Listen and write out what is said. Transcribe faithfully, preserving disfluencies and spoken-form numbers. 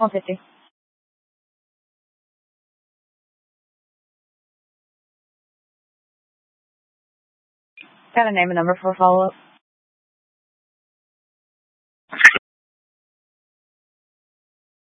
one fifty. Got a name and number for follow-up?